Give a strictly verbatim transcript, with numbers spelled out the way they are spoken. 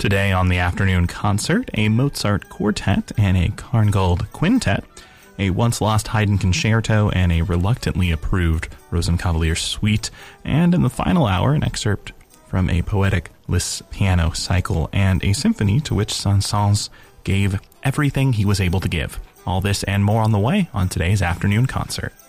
Today on the afternoon concert, a Mozart quartet and a Korngold quintet, a once-lost Haydn concerto and a reluctantly approved Rosenkavalier suite, and in the final hour, an excerpt from a poetic Liszt piano cycle and a symphony to which Saint-Saëns gave everything he was able to give. All this and more on the way on today's afternoon concert.